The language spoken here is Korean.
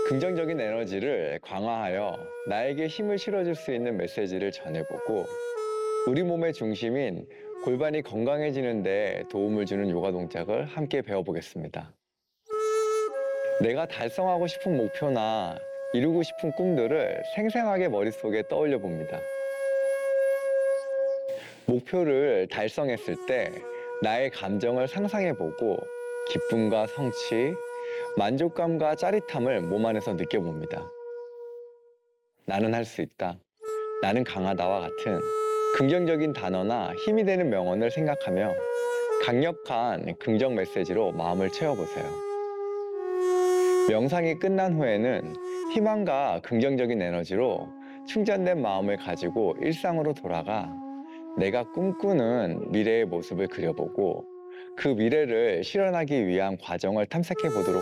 긍정적인 에너지를 강화하여 나에게 힘을 실어줄 수 있는 메시지를 전해보고 우리 몸의 중심인 골반이 건강해지는 데 도움을 주는 요가 동작을 함께 배워보겠습니다. 내가 달성하고 싶은 목표나 이루고 싶은 꿈들을 생생하게 머릿속에 떠올려 봅니다. 목표를 달성했을 때 나의 감정을 상상해보고 기쁨과 성취, 만족감과 짜릿함을 몸 안에서 느껴봅니다. 나는 할 수 있다. 나는 강하다와 같은 긍정적인 단어나 힘이 되는 명언을 생각하며 강력한 긍정 메시지로 마음을 채워보세요. 명상이 끝난 후에는 희망과 긍정적인 에너지로 충전된 마음을 가지고 일상으로 돌아가 내가 꿈꾸는 미래의 모습을 그려보고 그 미래를 실현하기 위한 과정을 탐색해 보도록